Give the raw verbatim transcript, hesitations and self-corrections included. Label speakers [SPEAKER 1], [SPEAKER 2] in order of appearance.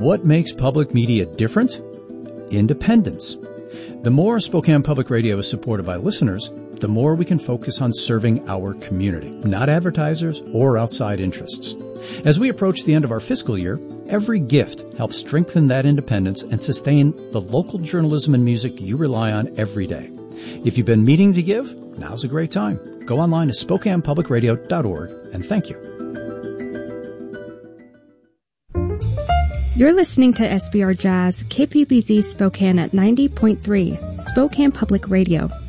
[SPEAKER 1] What makes public media different? Independence. The more Spokane Public Radio is supported by listeners, the more we can focus on serving our community, not advertisers or outside interests. As we approach the end of our fiscal year, every gift helps strengthen that independence and sustain the local journalism and music you rely on every day. If you've been meaning to give, now's a great time. Go online to spokane public radio dot org and thank you.
[SPEAKER 2] You're listening to S B R Jazz, K P B Z Spokane at ninety point three, Spokane Public Radio.